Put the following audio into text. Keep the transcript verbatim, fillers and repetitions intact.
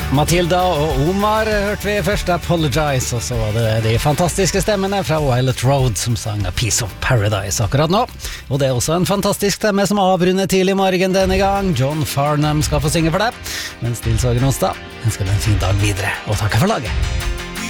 Matilda og Omar hørte vi først Apologize, og så var det de fantastiske stemmene fra Violet Road som sang A Piece of Paradise akkurat nå. Og det er også en fantastisk stemme som avrunder tidlig morgen denne gang. John Farnham skal få synge for deg. Mens Nils Åge Ronstad ønsker deg en fin dag videre, og takker for laget.